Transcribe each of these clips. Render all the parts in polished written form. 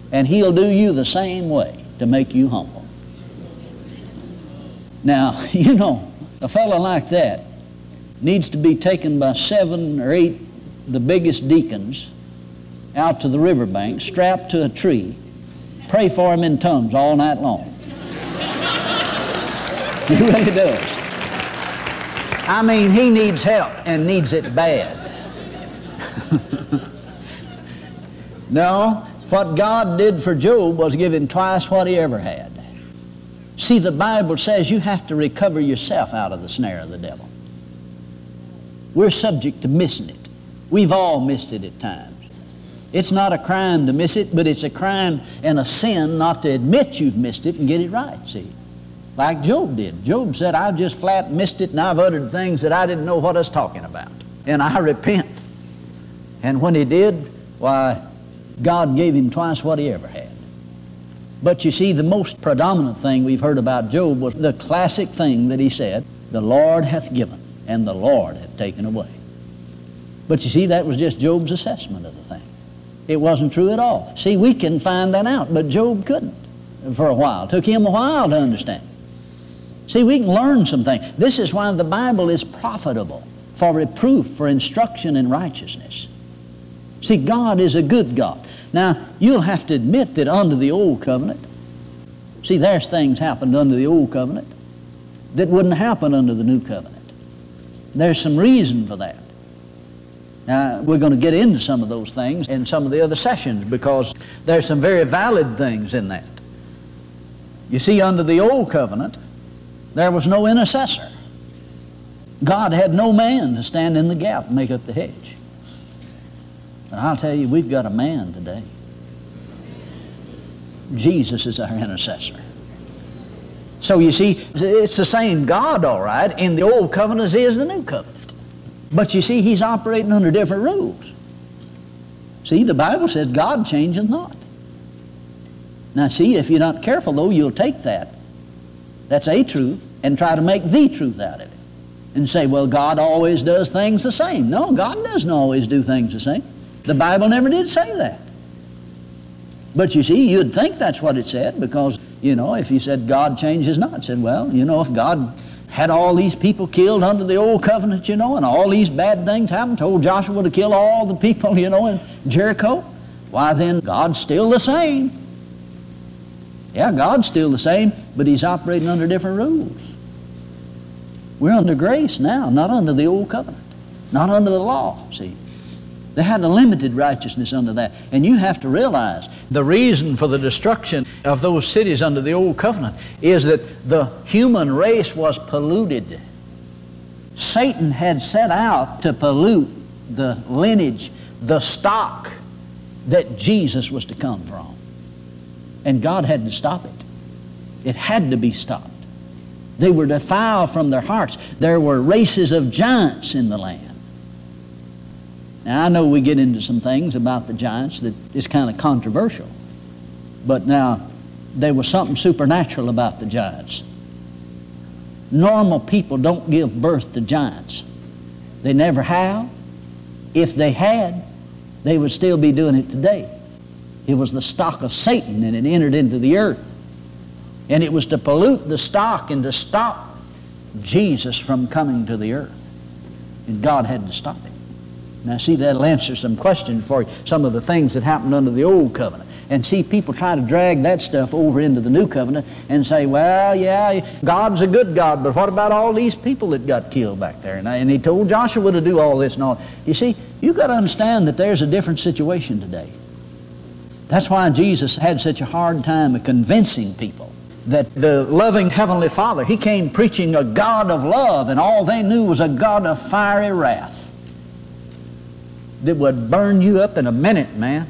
And He'll do you the same way to make you humble. Now, you know, a fellow like that needs to be taken by 7 or 8 the biggest deacons out to the riverbank, strapped to a tree, pray for him in tongues all night long. He really does. I mean, he needs help and needs it bad. No, what God did for Job was give him twice what he ever had. See, the Bible says you have to recover yourself out of the snare of the devil. We're subject to missing it. We've all missed it at times. It's not a crime to miss it, but it's a crime and a sin not to admit you've missed it and get it right, see. Like Job did. Job said, I just flat missed it and I've uttered things that I didn't know what I was talking about. And I repent. And when he did, why, God gave him twice what he ever had. But you see, the most predominant thing we've heard about Job was the classic thing that he said, the Lord hath given and the Lord hath taken away. But you see, that was just Job's assessment of the thing. It wasn't true at all. See, we can find that out, but Job couldn't for a while. It took him a while to understand. See, we can learn some things. This is why the Bible is profitable for reproof, for instruction in righteousness. See, God is a good God. Now, you'll have to admit that under the Old Covenant, see, there's things happened under the Old Covenant that wouldn't happen under the New Covenant. There's some reason for that. Now, we're going to get into some of those things in some of the other sessions because there's some very valid things in that. You see, under the Old Covenant, there was no intercessor. God had no man to stand in the gap and make up the hedge. But I'll tell you, we've got a man today. Jesus is our intercessor. So you see, it's the same God, all right, in the Old Covenant as is the New Covenant. But you see, He's operating under different rules. See, the Bible says God changeth not. Now see, if you're not careful though, you'll take that. That's a truth and try to make the truth out of it. And say, well, God always does things the same. No, God doesn't always do things the same. The Bible never did say that. But you see, you'd think that's what it said because, you know, if you said God changes not, it said, well, you know, if God had all these people killed under the Old Covenant, you know, and all these bad things happened, told Joshua to kill all the people, you know, in Jericho, why then God's still the same. Yeah, God's still the same, but He's operating under different rules. We're under grace now, not under the Old Covenant, not under the law, see. They had a limited righteousness under that. And you have to realize the reason for the destruction of those cities under the Old Covenant is that the human race was polluted. Satan had set out to pollute the lineage, the stock that Jesus was to come from. And God had to stop it. It had to be stopped. They were defiled from their hearts. There were races of giants in the land. Now, I know we get into some things about the giants that is kind of controversial. But now, there was something supernatural about the giants. Normal people don't give birth to giants. They never have. If they had, they would still be doing it today. It was the stock of Satan and it entered into the earth. And it was to pollute the stock and to stop Jesus from coming to the earth. And God had to stop it. Now see, that'll answer some questions for you, some of the things that happened under the Old Covenant. And see, people try to drag that stuff over into the New Covenant and say, well, yeah, God's a good God, but what about all these people that got killed back there? And He told Joshua to do all this and all. You see, you've got to understand that there's a different situation today. That's why Jesus had such a hard time of convincing people that the loving Heavenly Father, He came preaching a God of love, and all they knew was a God of fiery wrath that would burn you up in a minute, man.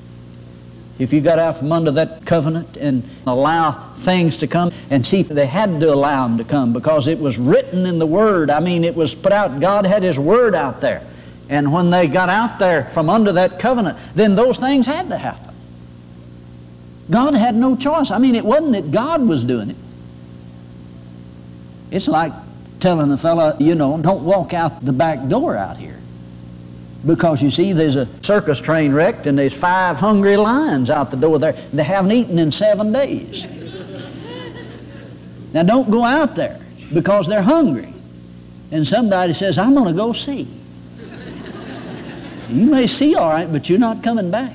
If you got out from under that covenant and allow things to come. And see, they had to allow them to come because it was written in the Word. I mean, it was put out. God had His Word out there. And when they got out there from under that covenant, then those things had to happen. God had no choice. I mean, it wasn't that God was doing it. It's like telling a fella, you know, don't walk out the back door out here. Because you see, there's a circus train wrecked and there's 5 hungry lions out the door there. They haven't eaten in 7 days. Now don't go out there because they're hungry. And somebody says, I'm going to go see. You may see all right, but you're not coming back.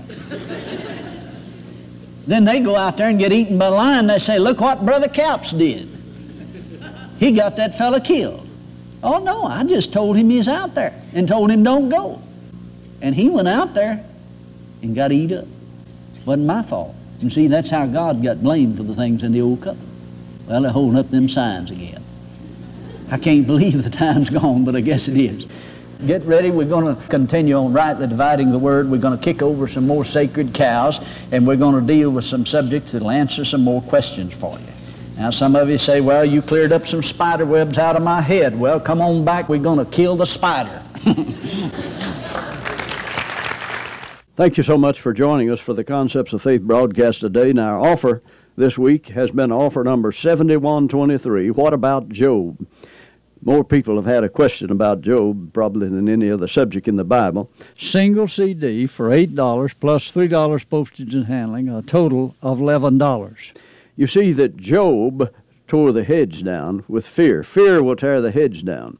Then they go out there and get eaten by a lion. They say, look what Brother Capps did. He got that fella killed. Oh no, I just told him he's out there and told him don't go. And he went out there and got eat up. Wasn't my fault. And see, that's how God got blamed for the things in the old covenant. Well, they're holding up them signs again. I can't believe the time's gone, but I guess it is. Get ready. We're going to continue on rightly dividing the word. We're going to kick over some more sacred cows, and we're going to deal with some subjects that will answer some more questions for you. Now, some of you say, well, you cleared up some spider webs out of my head. Well, come on back. We're going to kill the spider. Thank you so much for joining us for the Concepts of Faith broadcast today. Now, our offer this week has been offer number 7123. What about Job? More people have had a question about Job probably than any other subject in the Bible. Single CD for $8 plus $3 postage and handling, a total of $11. You see that Job tore the hedge down with fear. Fear will tear the hedge down.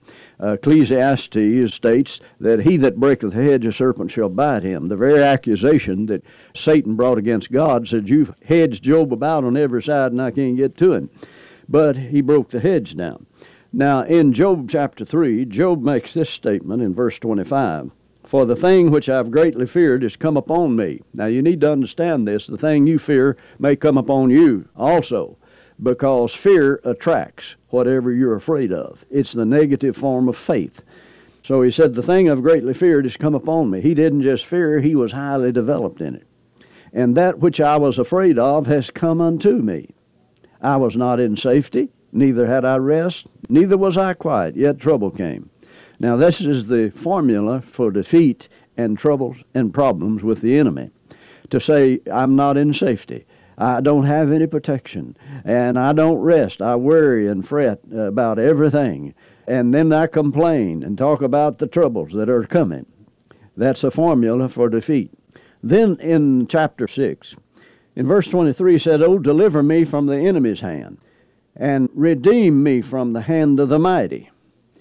Ecclesiastes states that he that breaketh the hedge, a serpent shall bite him. The very accusation that Satan brought against God said, you've hedged Job about on every side and I can't get to him. But he broke the hedge down. Now, in Job chapter 3, Job makes this statement in verse 25. For the thing which I've greatly feared is come upon me. Now, you need to understand this. The thing you fear may come upon you also, because fear attracts whatever you're afraid of. It's the negative form of faith. So he said, the thing I've greatly feared is come upon me. He didn't just fear, he was highly developed in it. And that which I was afraid of has come unto me. I was not in safety, neither had I rest, neither was I quiet, yet trouble came. Now this is the formula for defeat and troubles and problems with the enemy. To say, I'm not in safety, I don't have any protection, and I don't rest, I worry and fret about everything, and then I complain and talk about the troubles that are coming. That's a formula for defeat. Then in chapter 6, in verse 23, said, Oh, deliver me from the enemy's hand, and redeem me from the hand of the mighty.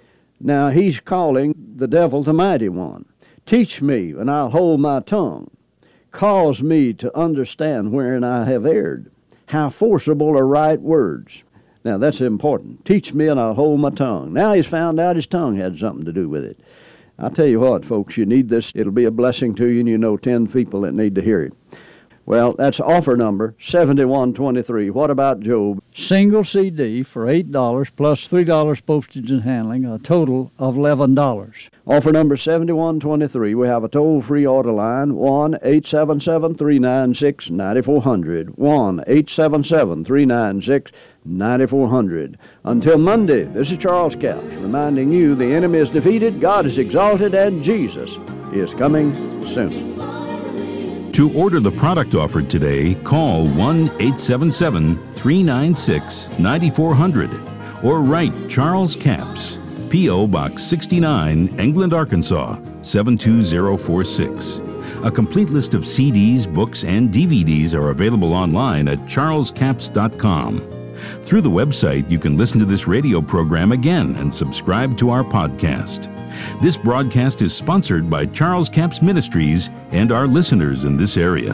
Now he's calling the devil the mighty one. Teach me, and I'll hold my tongue. Cause me to understand wherein I have erred. How forcible are right words. Now that's important. Teach me, and I'll hold my tongue. Now he's found out his tongue had something to do with it. I'll tell you what, folks, you need this. It'll be a blessing to you, and you know 10 people that need to hear it. Well, that's offer number 7123. What about Job? Single CD for $8 plus $3 postage and handling, a total of $11. Offer number 7123. We have a toll-free order line, 1-877-396-9400. 1-877-396-9400. Until Monday, this is Charles Capps reminding you the enemy is defeated, God is exalted, and Jesus is coming soon. To order the product offered today, call 1-877-396-9400 or write Charles Capps, P.O. Box 69, England, Arkansas, 72046. A complete list of CDs, books, and DVDs are available online at charlescapps.com. Through the website, you can listen to this radio program again and subscribe to our podcast. This broadcast is sponsored by Charles Capps Ministries and our listeners in this area.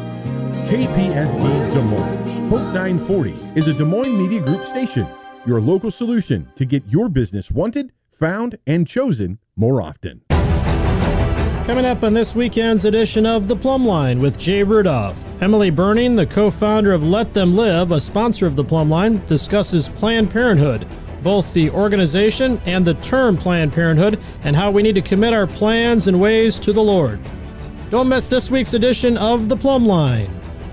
KPSC Des Moines. Hope 940 is a Des Moines Media Group station, your local solution to get your business wanted, found, and chosen more often. Coming up on this weekend's edition of The Plumb Line with Jay Rudolph. Emily Burning, the co-founder of Let Them Live, a sponsor of The Plumb Line, discusses Planned Parenthood, both the organization and the term Planned Parenthood, and how we need to commit our plans and ways to the Lord. Don't miss this week's edition of The Plumb Line.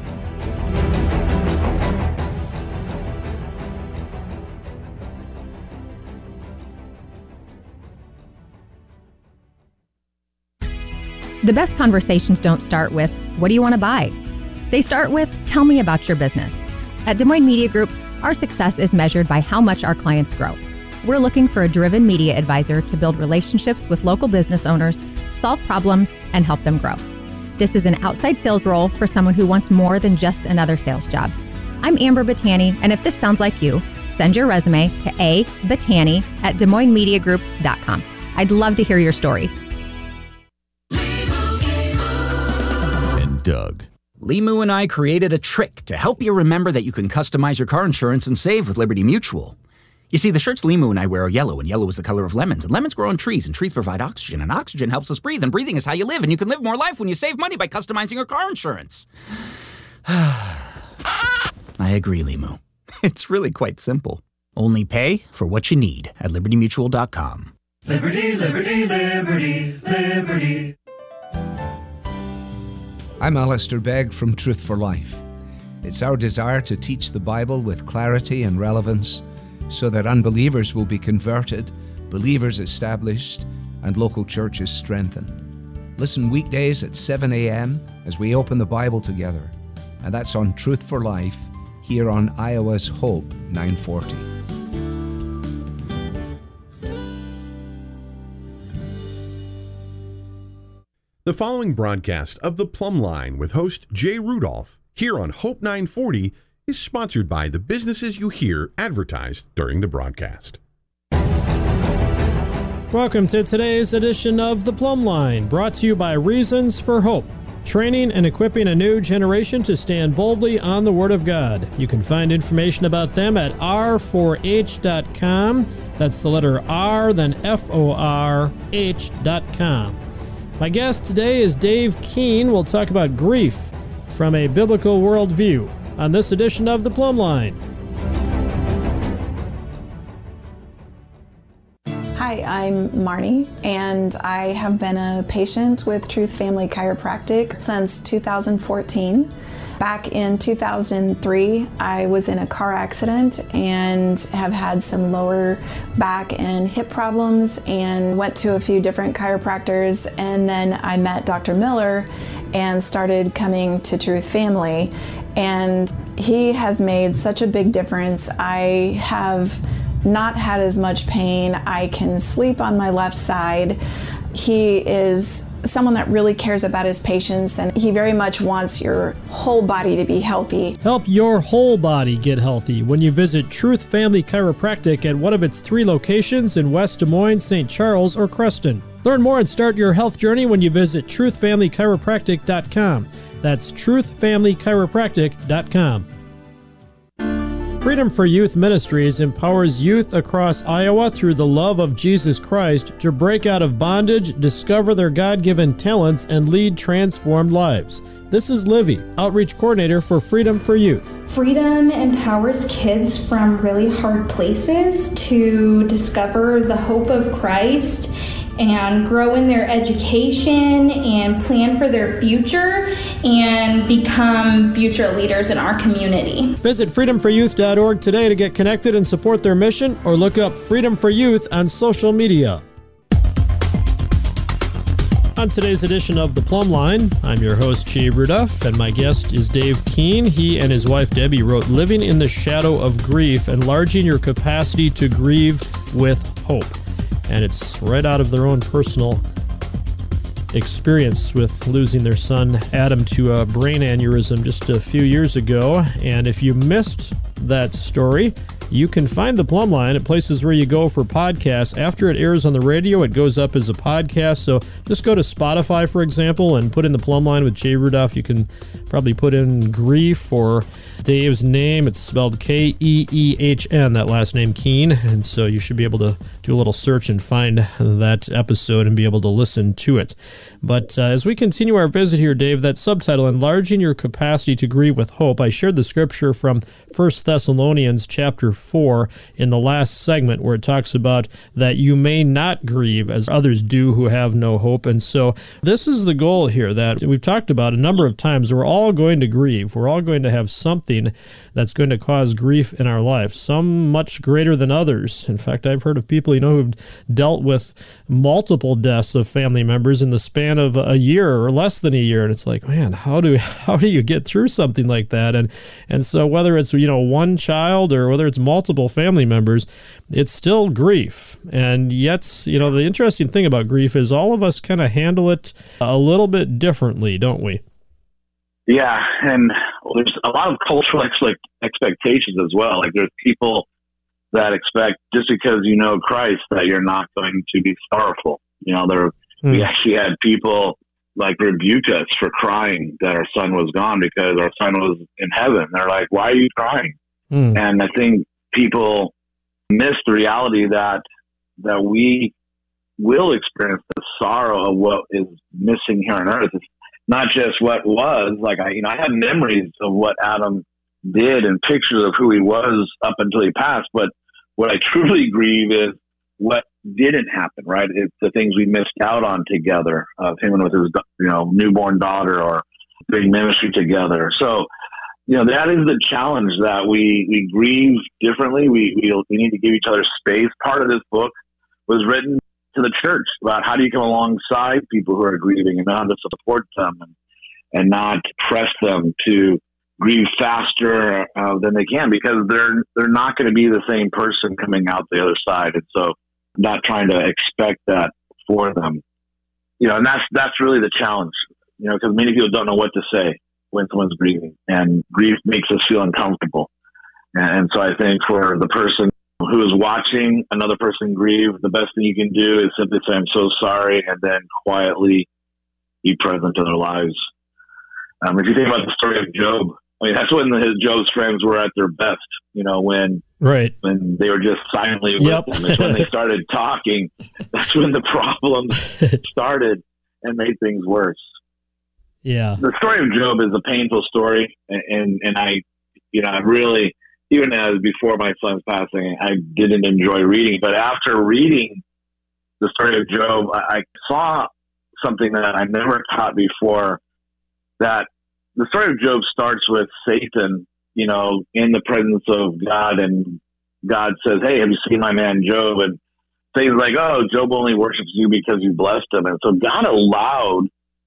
The best conversations don't start with, what do you want to buy? They start with, tell me about your business. At Des Moines Media Group, our success is measured by how much our clients grow. We're looking for a driven media advisor to build relationships with local business owners, solve problems, and help them grow. This is an outside sales role for someone who wants more than just another sales job. I'm Amber Battani, and if this sounds like you, send your resume to abattani@DesMoinesMediaGroup.com. I'd love to hear your story. And Doug. Limu and I created a trick to help you remember that you can customize your car insurance and save with Liberty Mutual. You see, the shirts Limu and I wear are yellow, and yellow is the color of lemons, and lemons grow on trees, and trees provide oxygen, and oxygen helps us breathe, and breathing is how you live, and you can live more life when you save money by customizing your car insurance. I agree, Limu. It's really quite simple. Only pay for what you need at LibertyMutual.com. Liberty, liberty, liberty, liberty. I'm Alistair Begg from Truth for Life. It's our desire to teach the Bible with clarity and relevance so that unbelievers will be converted, believers established, and local churches strengthened. Listen weekdays at 7 a.m. as we open the Bible together. And that's on Truth for Life here on Iowa's Hope 940. The following broadcast of The Plumb Line with host Jay Rudolph here on Hope 940 is sponsored by the businesses you hear advertised during the broadcast. Welcome to today's edition of The Plumb Line, brought to you by Reasons for Hope, training and equipping a new generation to stand boldly on the Word of God. You can find information about them at r4h.com. That's the letter R, then FORH.com. My guest today is Dave Keene. We'll talk about grief from a biblical worldview on this edition of The Plumb Line. Hi, I'm Marnie, and I have been a patient with Truth Family Chiropractic since 2014. Back in 2003, I was in a car accident and have had some lower back and hip problems and went to a few different chiropractors, and then I met Dr. Miller and started coming to Truth Family, and he has made such a big difference. I have not had as much pain. I can sleep on my left side. He is someone that really cares about his patients, and he very much wants your whole body to be healthy. Help your whole body get healthy when you visit Truth Family Chiropractic at one of its 3 locations in West Des Moines, St. Charles, or Creston. Learn more and start your health journey when you visit truthfamilychiropractic.com. That's truthfamilychiropractic.com. Freedom for Youth Ministries empowers youth across Iowa through the love of Jesus Christ to break out of bondage, discover their God-given talents, and lead transformed lives. This is Livy, Outreach Coordinator for Freedom for Youth. Freedom empowers kids from really hard places to discover the hope of Christ and grow in their education and plan for their future and become future leaders in our community. Visit freedomforyouth.org today to get connected and support their mission, or look up Freedom for Youth on social media. On today's edition of The Plumb Line, I'm your host, Jay Rudolph, and my guest is Dave Keene. He and his wife, Debbie, wrote Living in the Shadow of Grief, Enlarging Your Capacity to Grieve with Hope. And it's right out of their own personal experience with losing their son, Adam, to a brain aneurysm just a few years ago. And if you missed that story, you can find The Plumb Line at places where you go for podcasts. After it airs on the radio, it goes up as a podcast. So just go to Spotify, for example, and put in The Plumb Line with Jay Rudolph. You can probably put in grief or Dave's name. It's spelled K-E-E-H-N, that last name, Keene. And so you should be able to do a little search and find that episode and be able to listen to it. But as we continue our visit here, Dave, that subtitle, Enlarging Your Capacity to Grieve with Hope, I shared the scripture from 1 Thessalonians chapter 4 in the last segment, where it talks about that you may not grieve as others do who have no hope. And so this is the goal here that we've talked about a number of times. We're all going to grieve. We're all going to have something that's going to cause grief in our life, some much greater than others. In fact, I've heard of people, who've dealt with multiple deaths of family members in the span of a year or less than a year. And it's like, man, how do you get through something like that? And so whether it's, one child or whether it's multiple family members, it's still grief. And yet, the interesting thing about grief is all of us kind of handle it a little bit differently, don't we? Yeah, and there's a lot of cultural expectations as well. Like there's people that expect just because you know Christ that you're not going to be sorrowful. We actually had people like rebuke us for crying that our son was gone because our son was in heaven. They're like, why are you crying? And I think people miss the reality that we will experience the sorrow of what is missing here on earth. It's not just what was. Like I had memories of what Adam did and pictures of who he was up until he passed. But what I truly grieve is what didn't happen, right? It's the things we missed out on together, of him and with his, newborn daughter, or doing ministry together. So, that is the challenge, that we grieve differently. We need to give each other space. Part of this book was written to the church about how do you come alongside people who are grieving and how to support them and not press them to grieve faster than they can, because they're not going to be the same person coming out the other side. And so not trying to expect that for them, and that's really the challenge, because many people don't know what to say when someone's grieving, and grief makes us feel uncomfortable. And so I think for the person who is watching another person grieve, the best thing you can do is simply say, I'm so sorry, and then quietly be present in their lives. If you think about the story of Job, that's when Job's friends were at their best, when they were just silently with him. It's when they started talking, that's when the problems started and made things worse. Yeah. The story of Job is a painful story, and I really, even as before my son's passing, I didn't enjoy reading. But after reading the story of Job, I saw something that I never caught before, that the story of Job starts with Satan, in the presence of God, and God says, hey, have you seen my man Job? And Satan's like, oh, Job only worships you because you blessed him. And so God allowed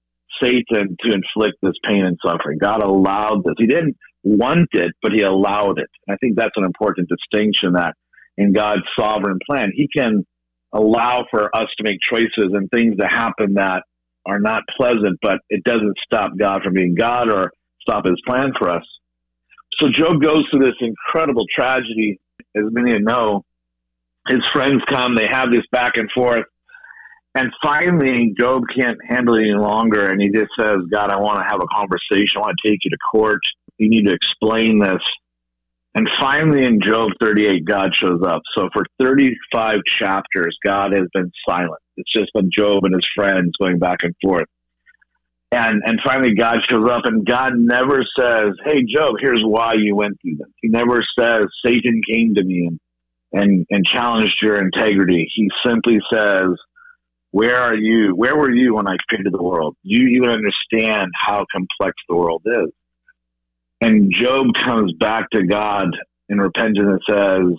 Satan to inflict this pain and suffering. God allowed this. He didn't want it, but he allowed it. And I think that's an important distinction, that in God's sovereign plan, he can allow for us to make choices and things to happen that are not pleasant, but it doesn't stop God from being God or stop his plan for us. So Job goes through this incredible tragedy. As many of you know, his friends come, they have this back and forth, and finally Job can't handle it any longer, and he just says, God, I want to have a conversation. I want to take you to court. You need to explain this. And finally in Job 38, God shows up. So for 35 chapters, God has been silent. It's just been Job and his friends going back and forth. And finally God shows up, and God never says, hey, Job, here's why you went through this. He never says, Satan came to me and challenged your integrity. He simply says, where are you? Where were you when I created the world? Do you even understand how complex the world is? And Job comes back to God in repentance and says,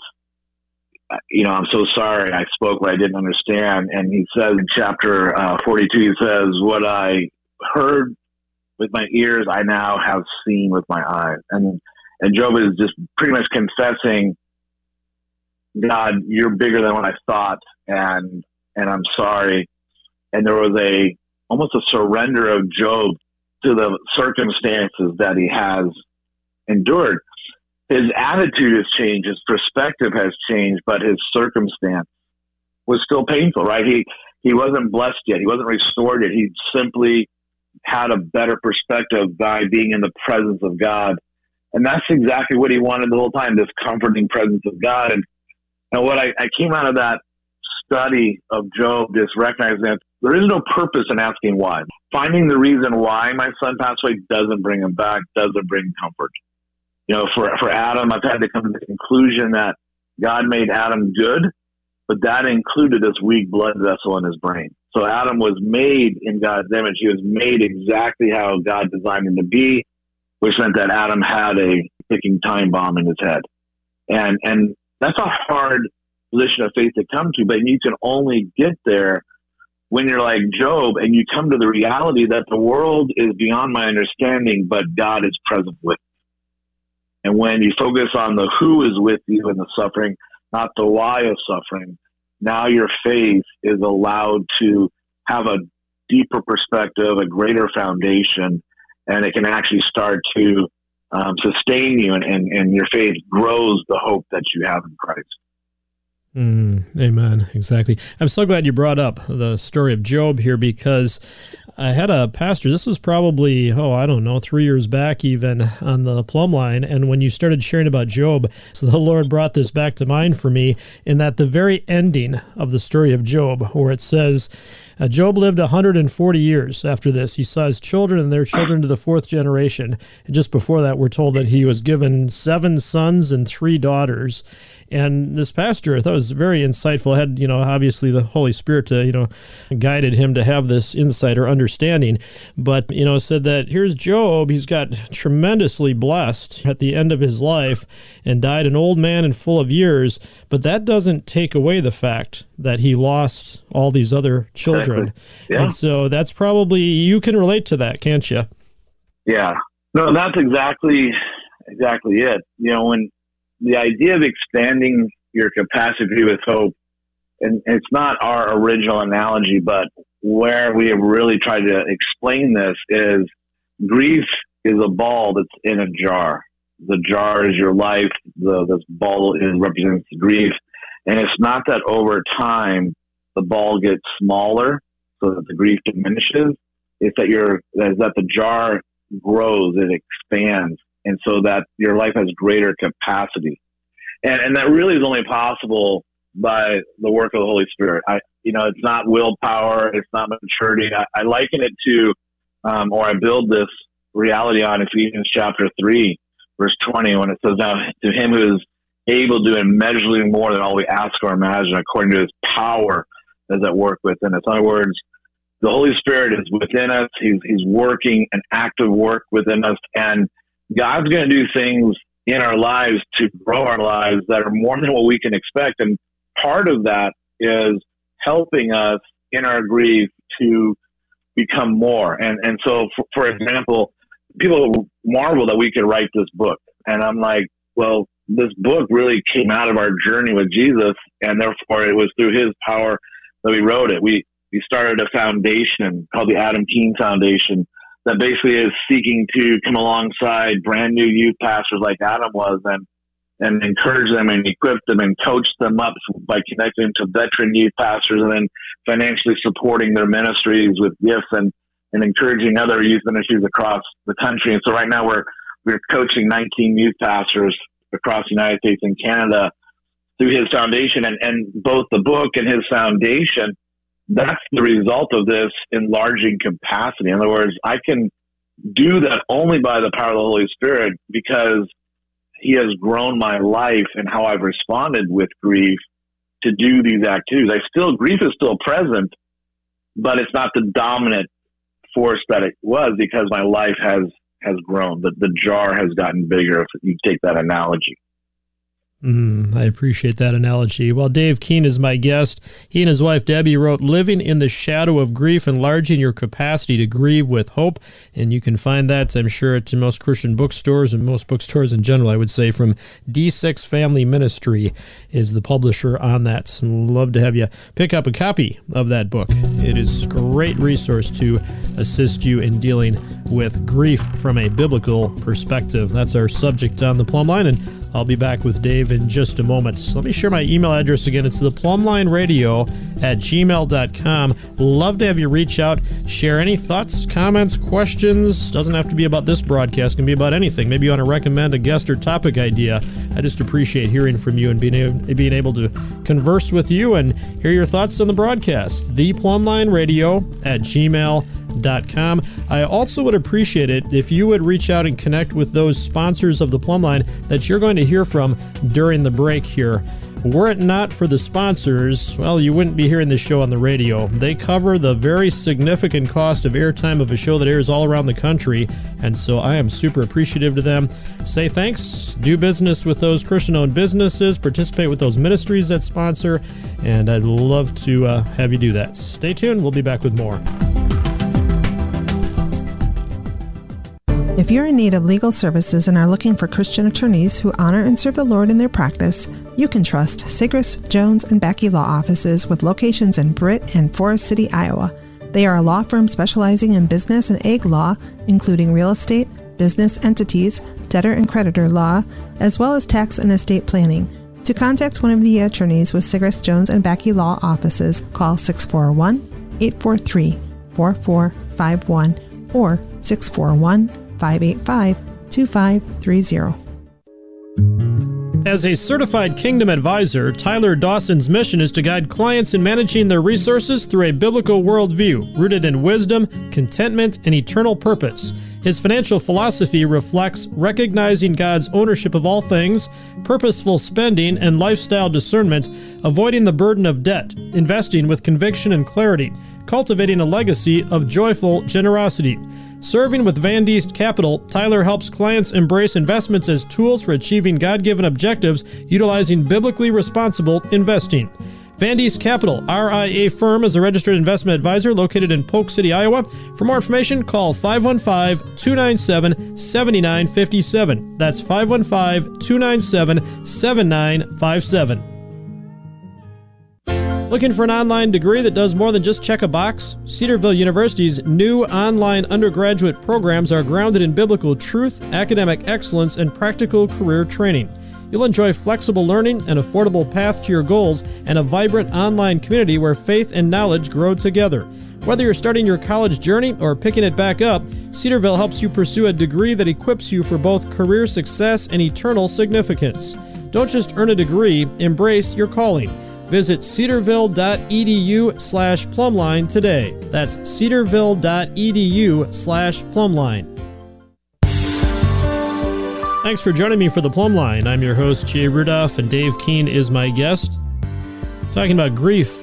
I'm so sorry. I spoke what I didn't understand. And he says in chapter 42, he says, what I heard with my ears, I now have seen with my eyes. And Job is just pretty much confessing, God, you're bigger than what I thought, and I'm sorry. And there was almost a surrender of Job to the circumstances that he has endured. His attitude has changed, his perspective has changed, but his circumstance was still painful, right? He wasn't blessed yet. He wasn't restored yet. He simply had a better perspective by being in the presence of God. And that's exactly what he wanted the whole time, this comforting presence of God. And what I came out of that study of Job, just recognizing that there is no purpose in asking why. Finding the reason why my son passed away doesn't bring him back, doesn't bring comfort. For Adam, I've had to come to the conclusion that God made Adam good, but that included this weak blood vessel in his brain. So Adam was made in God's image. He was made exactly how God designed him to be, which meant that Adam had a ticking time bomb in his head. And that's a hard position of faith to come to, but you can only get there when you're like Job and you come to the reality that the world is beyond my understanding, but God is present with me. And when you focus on the who is with you in the suffering, not the why of suffering, now your faith is allowed to have a deeper perspective, a greater foundation, and it can actually start to sustain you, and your faith grows the hope that you have in Christ. Amen. Exactly. I'm so glad you brought up the story of Job here, because I had a pastor, this was probably, 3 years back even, on the Plumb Line, and when you started sharing about Job, so the Lord brought this back to mind for me, in that the very ending of the story of Job, where it says, Job lived 140 years after this. He saw his children and their children to the fourth generation. And just before that, we're told that he was given 7 sons and 3 daughters. And this pastor, I thought, was very insightful. Had, obviously the Holy Spirit, guided him to have this insight or understanding. But, said that here's Job. He's got tremendously blessed at the end of his life and died an old man and full of years. But that doesn't take away the fact that he lost all these other children. Exactly. Yeah. And so that's probably, you can relate to that, can't you? Yeah. No, that's exactly it. When the idea of expanding your capacity with hope, and it's not our original analogy, but where we have really tried to explain this is grief is a ball that's in a jar. The jar is your life. This ball represents grief. And it's not that over time the ball gets smaller so that the grief diminishes. It's that the jar grows, it expands, and so that your life has greater capacity. And that really is only possible by the work of the Holy Spirit. It's not willpower, it's not maturity. I liken it to, or I build this reality on Ephesians chapter 3, verse 20, when it says, "Now to him who is able to do immeasurably more than all we ask or imagine, according to his power is at work within us." In other words, the Holy Spirit is within us. He's working an active work within us, and God's going to do things in our lives to grow our lives that are more than what we can expect. And part of that is helping us in our grief to become more. And so, for example, people marvel that we could write this book. And I'm like, well, this book really came out of our journey with Jesus, and therefore it was through his power that we wrote it. We started a foundation called the Adam Keene Foundation that basically is seeking to come alongside brand new youth pastors like Adam was, and encourage them and equip them and coach them up by connecting to veteran youth pastors, and then financially supporting their ministries with gifts and encouraging other youth ministries across the country. And so right now we're coaching 19 youth pastors across the United States and Canada through his foundation, and both the book and his foundation, that's the result of this enlarging capacity. In other words, I can do that only by the power of the Holy Spirit, because he has grown my life and how I've responded with grief to do these activities. Grief is still present, but it's not the dominant force that it was, because my life has grown. The jar has gotten bigger, if you take that analogy. I appreciate that analogy. Well, Dave Keene is my guest. He and his wife, Debbie, wrote Living in the Shadow of Grief, Enlarging Your Capacity to Grieve with Hope. And you can find that, I'm sure, at most Christian bookstores and most bookstores in general, I would say, from D6 Family Ministry is the publisher on that. And love to have you pick up a copy of that book. It is a great resource to assist you in dealing with grief from a biblical perspective. That's our subject on the Plumb Line, and I'll be back with Dave in just a moment. So let me share my email address again. It's theplumlineradio@gmail.com. Love to have you reach out, share any thoughts, comments, questions. Doesn't have to be about this broadcast. It can be about anything. Maybe you want to recommend a guest or topic idea. I just appreciate hearing from you and being able to converse with you and hear your thoughts on the broadcast. theplumlineradio@gmail.com. I also would appreciate it if you would reach out and connect with those sponsors of the Plumb Line that you're going to hear from during the break here. Were it not for the sponsors, well, you wouldn't be hearing this show on the radio. They cover the very significant cost of airtime of a show that airs all around the country, and so I am super appreciative to them. Say thanks, do business with those Christian-owned businesses, participate with those ministries that sponsor, and I'd love to have you do that. Stay tuned. We'll be back with more. If you're in need of legal services and are looking for Christian attorneys who honor and serve the Lord in their practice, you can trust Sigrist, Jones, and Backey Law Offices with locations in Britt and Forest City, Iowa. They are a law firm specializing in business and ag law, including real estate, business entities, debtor and creditor law, as well as tax and estate planning. To contact one of the attorneys with Sigrist, Jones, and Backey Law Offices, call 641-843-4451 or 641-585-2530. As a certified Kingdom advisor, Tyler Dawson's mission is to guide clients in managing their resources through a biblical worldview rooted in wisdom, contentment, and eternal purpose. His financial philosophy reflects recognizing God's ownership of all things, purposeful spending, and lifestyle discernment, avoiding the burden of debt, investing with conviction and clarity, cultivating a legacy of joyful generosity. Serving with Van Diest Capital, Tyler helps clients embrace investments as tools for achieving God-given objectives utilizing biblically responsible investing. Van Diest Capital, RIA firm, is a registered investment advisor located in Polk City, Iowa. For more information, call 515-297-7957. That's 515-297-7957. Looking for an online degree that does more than just check a box? Cedarville University's new online undergraduate programs are grounded in biblical truth, academic excellence, and practical career training. You'll enjoy flexible learning, an affordable path to your goals, and a vibrant online community where faith and knowledge grow together. Whether you're starting your college journey or picking it back up, Cedarville helps you pursue a degree that equips you for both career success and eternal significance. Don't just earn a degree, embrace your calling. Visit cedarville.edu/plumline today. That's cedarville.edu/plumline. Thanks for joining me for the Plumb Line. I'm your host, Jay Rudolph, and Dave Keene is my guest. Talking about grief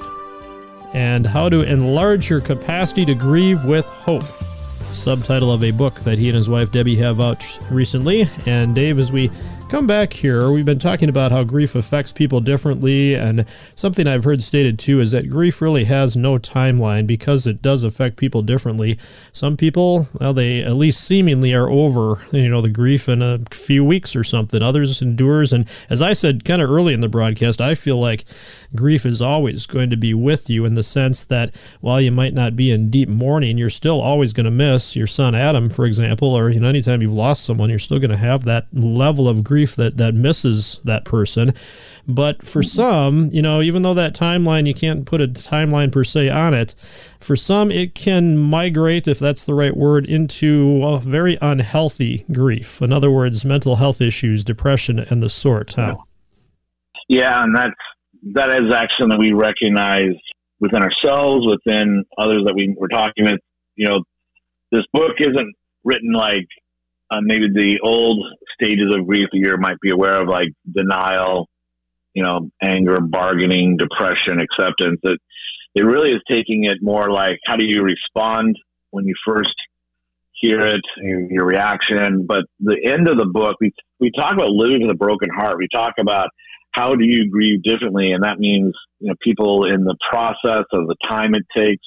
and how to enlarge your capacity to grieve with hope. Subtitle of a book that he and his wife Debbie have out recently. And Dave, as we come back here, we've been talking about how grief affects people differently, and something I've heard stated too is that grief really has no timeline because it does affect people differently. Some people, well, they at least seemingly are over, the grief in a few weeks or something. Others endures, and as I said kind of early in the broadcast, I feel like grief is always going to be with you in the sense that while you might not be in deep mourning, you're still always going to miss your son Adam, for example, or anytime you've lost someone, you're still going to have that level of grief that misses that person. But for some, even though that timeline, you can't put a timeline per se on it, for some it can migrate, if that's the right word, into a very unhealthy grief. In other words, mental health issues, depression, and the sort. Huh? Yeah, and that is actually that we recognize within ourselves, within others that we're talking with. This book isn't written like maybe the old stages of grief that you might be aware of, like denial, anger, bargaining, depression, acceptance. It really is taking it more like, how do you respond when you first hear it, your reaction. But the end of the book, we talk about living with a broken heart. We talk about how do you grieve differently, and that means people in the process of the time it takes.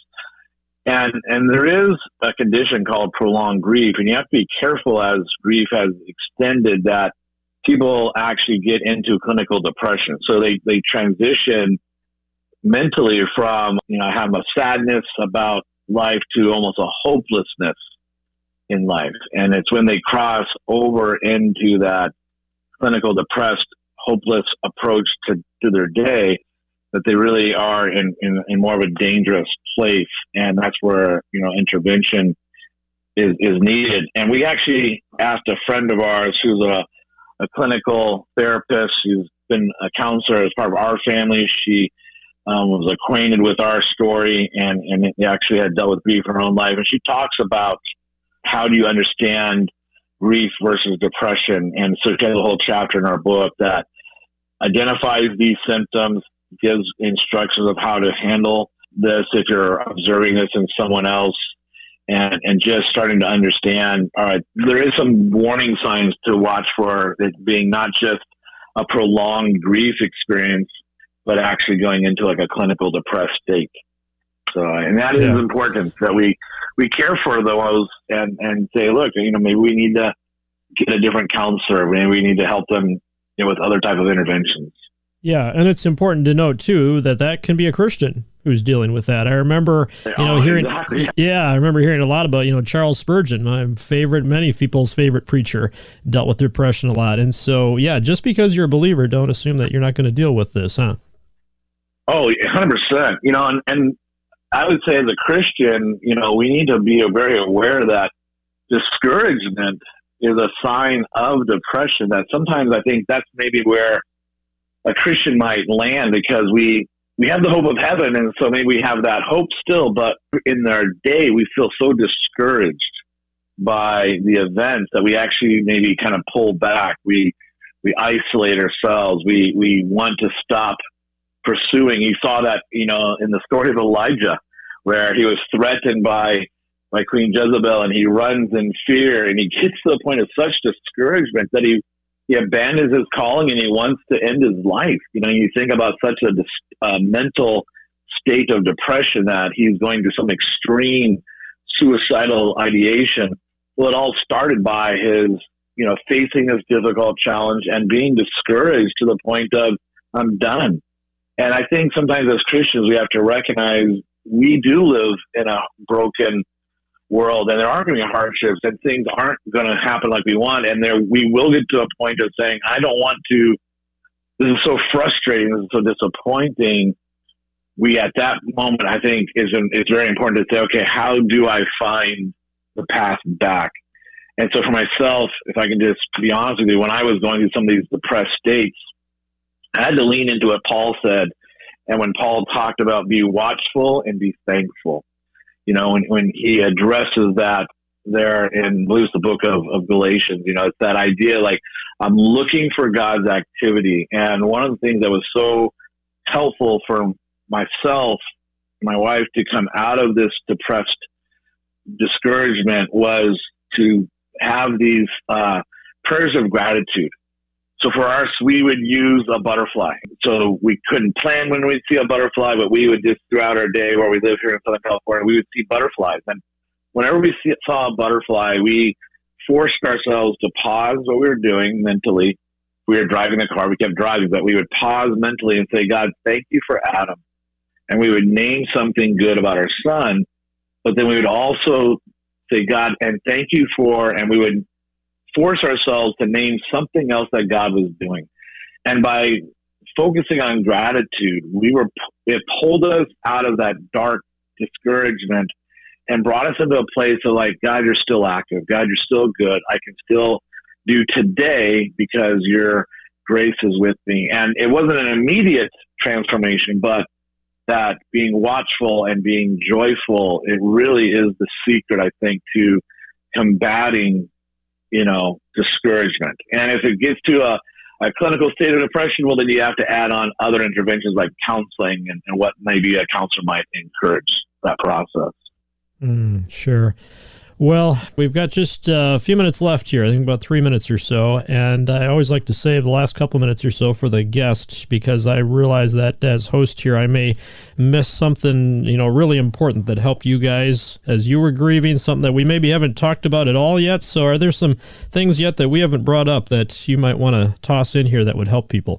And there is a condition called prolonged grief, and you have to be careful as grief has extended that people actually get into clinical depression. So they transition mentally from, have a sadness about life to almost a hopelessness in life. And it's when they cross over into that clinical depressed, hopeless approach to their day that they really are in more of a dangerous place. And that's where, intervention is needed. And we actually asked a friend of ours who's a clinical therapist. She's been a counselor as part of our family. She was acquainted with our story and actually had dealt with grief in her own life. And she talks about how do you understand grief versus depression. And so she has a whole chapter in our book that identifies these symptoms, gives instructions of how to handle this if you're observing this in someone else, and just starting to understand, all right, there is some warning signs to watch for it being not just a prolonged grief experience, but actually going into like a clinical depressed state. And that is important, that we care for those and say, look, maybe we need to get a different counselor. Maybe we need to help them with other type of interventions. Yeah, and it's important to note too that can be a Christian who's dealing with that. I remember, hearing, exactly. I remember hearing a lot about, Charles Spurgeon, many people's favorite preacher, dealt with depression a lot. And so, just because you're a believer, don't assume that you're not going to deal with this, huh? Oh, 100%. And I would say as a Christian, we need to be very aware that discouragement is a sign of depression. That sometimes I think that's maybe where a Christian might land, because we have the hope of heaven, and so maybe we have that hope still, but in our day we feel so discouraged by the events that we actually maybe kind of pull back. We isolate ourselves. We want to stop pursuing. You saw that, in the story of Elijah, where he was threatened by Queen Jezebel, and he runs in fear, and he gets to the point of such discouragement that he abandons his calling and he wants to end his life. You think about such a mental state of depression that he's going to some extreme suicidal ideation. Well, it all started by his, facing this difficult challenge and being discouraged to the point of, I'm done. And I think sometimes as Christians, we have to recognize we do live in a broken world, and there are going to be hardships, and things aren't going to happen like we want, and we will get to a point of saying, I don't want to, this is so frustrating, this is so disappointing. We, at that moment, I think it's very important to say, okay, how do I find the path back? And so for myself, if I can just be honest with you, when I was going through some of these depressed states, I had to lean into what Paul said. And when Paul talked about be watchful and be thankful, when he addresses that there in, I believe it's the book of Galatians, it's that idea, like, I'm looking for God's activity. And one of the things that was so helpful for myself, my wife, to come out of this depressed discouragement was to have these prayers of gratitude. So for us, we would use a butterfly. So we couldn't plan when we'd see a butterfly, but we would just, throughout our day where we live here in Southern California, we would see butterflies. And whenever we saw a butterfly, we forced ourselves to pause what we were doing mentally. We were driving the car, we kept driving, but we would pause mentally and say, God, thank you for Adam. And we would name something good about our son, but then we would also say, God, and thank you for, and we would force ourselves to name something else that God was doing. And by focusing on gratitude, it pulled us out of that dark discouragement and brought us into a place of like, God, you're still active. God, you're still good. I can still do today because your grace is with me. And it wasn't an immediate transformation, but that being watchful and being joyful, it really is the secret, I think, to combating discouragement. And if it gets to a clinical state of depression, well, then you have to add on other interventions like counseling and what maybe a counselor might encourage that process. Sure. Well, we've got just a few minutes left here, I think about 3 minutes or so, and I always like to save the last couple minutes or so for the guest, because I realize that as host here, I may miss something, really important that helped you guys as you were grieving, something that we maybe haven't talked about at all yet. So are there some things yet that we haven't brought up that you might want to toss in here that would help people?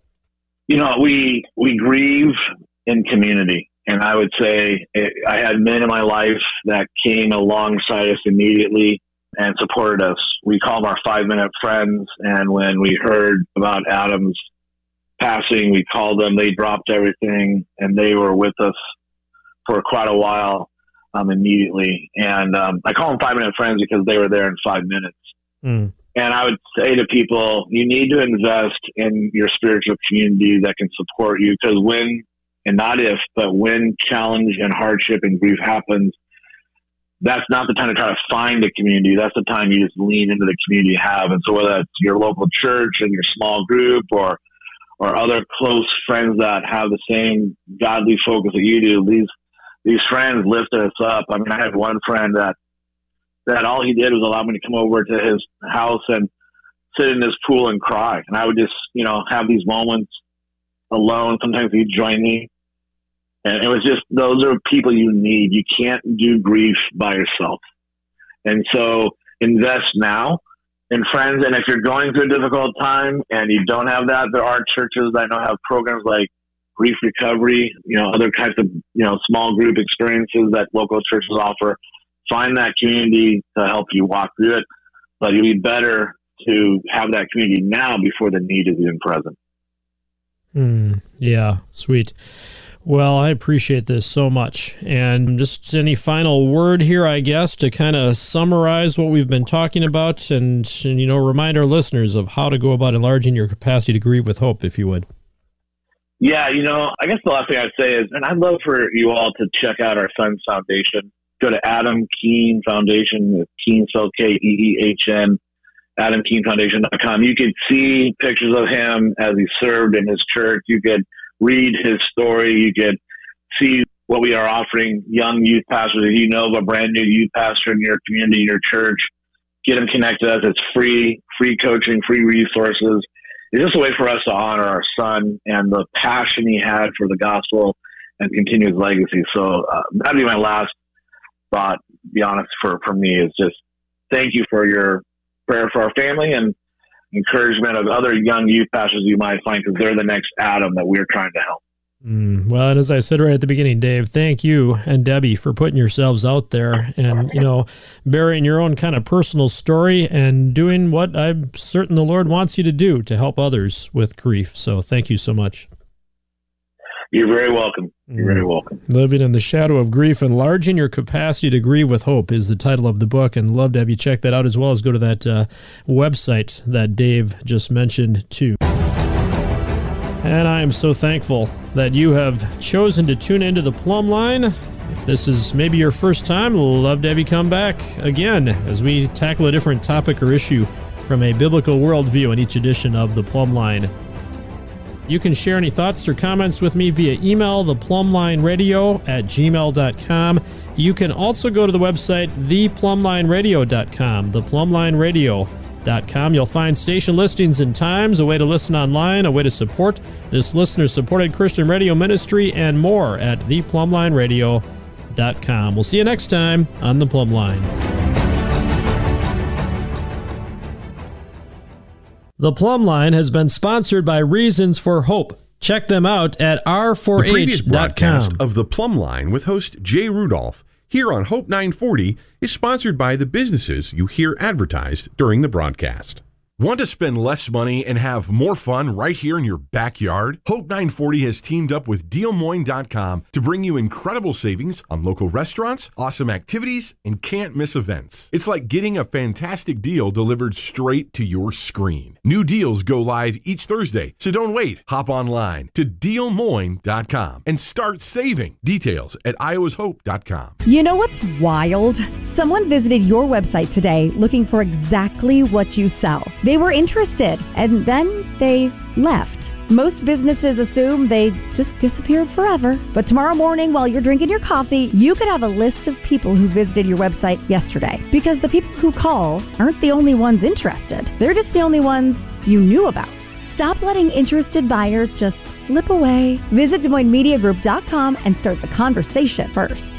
We grieve in community. And I would say I had men in my life that came alongside us immediately and supported us. We call them our 5-minute friends. And when we heard about Adam's passing, we called them. They dropped everything, and they were with us for quite a while immediately. And I call them 5-minute friends because they were there in 5 minutes. And I would say to people, you need to invest in your spiritual community that can support you, because and not if, but when challenge and hardship and grief happens, that's not the time to try to find a community. That's the time you just lean into the community you have. And so whether that's your local church and your small group or other close friends that have the same godly focus that you do, these friends lifted us up. I mean, I had one friend that all he did was allow me to come over to his house and sit in his pool and cry. And I would just, have these moments alone. Sometimes he'd join me. And it was just, those are people you need. You can't do grief by yourself. And so invest now in friends. And if you're going through a difficult time and you don't have that, there are churches that I know have programs like grief recovery, other kinds of, small group experiences that local churches offer. Find that community to help you walk through it. But it'd be better to have that community now before the need is even present. Yeah, sweet. Well, I appreciate this so much. And just any final word here, I guess, to kind of summarize what we've been talking about and remind our listeners of how to go about enlarging your capacity to grieve with hope, if you would. Yeah, I guess the last thing I'd say is, and I'd love for you all to check out our son's foundation. Go to Adam Keehn Foundation, Keehn spelled K-E-E-H-N, AdamKeehnFoundation.com. You could see pictures of him as he served in his church. You could read his story. You could see what we are offering young youth pastors. If of a brand new youth pastor in your community, in your church, get him connected to us. It's free coaching, free resources. It's just a way for us to honor our son and the passion he had for the gospel and continue his legacy. So that'd be my last thought, to be honest, for me, is just thank you for your prayer for our family and encouragement of other young youth pastors you might find, because they're the next Adam that we're trying to help. Well, and as I said right at the beginning, Dave, thank you and Debbie for putting yourselves out there and, bearing your own kind of personal story and doing what I'm certain the Lord wants you to do to help others with grief. So thank you so much. You're very welcome. You're very welcome. Living in the Shadow of Grief, Enlarging Your Capacity to Grieve with Hope is the title of the book, and love to have you check that out, as well as go to that website that Dave just mentioned too. And I am so thankful that you have chosen to tune into the Plumb Line. If this is maybe your first time, love to have you come back again as we tackle a different topic or issue from a biblical worldview in each edition of the Plumb Line. You can share any thoughts or comments with me via email, theplumblineradio@gmail.com. You can also go to the website, theplumblineradio.com, theplumblineradio.com. You'll find station listings and times, a way to listen online, a way to support this listener-supported Christian radio ministry, and more at theplumblineradio.com. We'll see you next time on The Plumb Line. The Plumb Line has been sponsored by Reasons for Hope. Check them out at r4h.com. The previous broadcast of The Plumb Line with host Jay Rudolph here on Hope 940 is sponsored by the businesses you hear advertised during the broadcast. Want to spend less money and have more fun right here in your backyard? Hope 940 has teamed up with DealMoine.com to bring you incredible savings on local restaurants, awesome activities, and can't miss events. It's like getting a fantastic deal delivered straight to your screen. New deals go live each Thursday, so don't wait. Hop online to DealMoine.com and start saving. Details at iowashope.com. You know what's wild? Someone visited your website today looking for exactly what you sell. They were interested, and then they left. Most businesses assume they just disappeared forever. But tomorrow morning, while you're drinking your coffee, you could have a list of people who visited your website yesterday. Because the people who call aren't the only ones interested. They're just the only ones you knew about. Stop letting interested buyers just slip away. Visit DesMoinesMediaGroup.com and start the conversation first.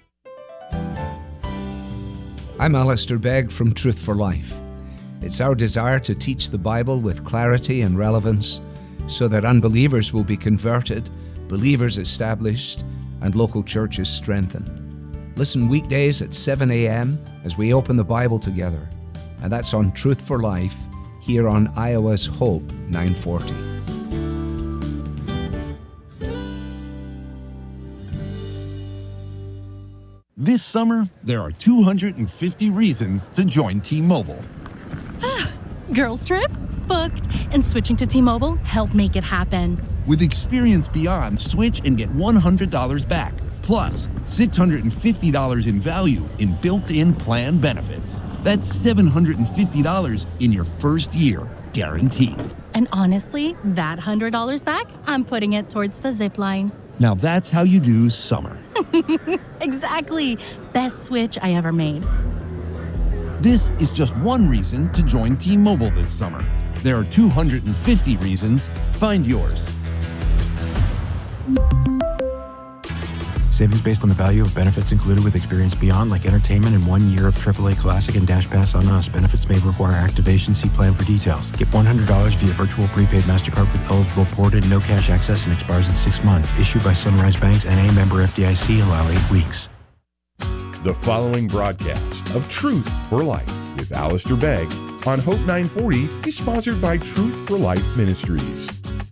I'm Alistair Begg from Truth for Life. It's our desire to teach the Bible with clarity and relevance so that unbelievers will be converted, believers established, and local churches strengthened. Listen weekdays at 7 a.m. as we open the Bible together. And that's on Truth for Life here on Iowa's Hope 940. This summer, there are 250 reasons to join T-Mobile. Girls trip? Booked. And switching to T-Mobile helped make it happen. With Experience Beyond, switch and get $100 back. Plus, $650 in value in built-in plan benefits. That's $750 in your first year, guaranteed. And honestly, that $100 back, I'm putting it towards the zip line. Now that's how you do summer. Exactly. Best switch I ever made. This is just one reason to join T-Mobile this summer. There are 250 reasons. Find yours. Savings based on the value of benefits included with Experience Beyond, like entertainment and 1 year of AAA Classic and Dash Pass on Us. Benefits may require activation. See plan for details. Get $100 via virtual prepaid MasterCard with eligible port and no cash access, and expires in 6 months. Issued by Sunrise Banks, N.A. member FDIC. Allow 8 weeks. The following broadcast of Truth for Life with Alistair Begg on Hope 940 is sponsored by Truth for Life Ministries.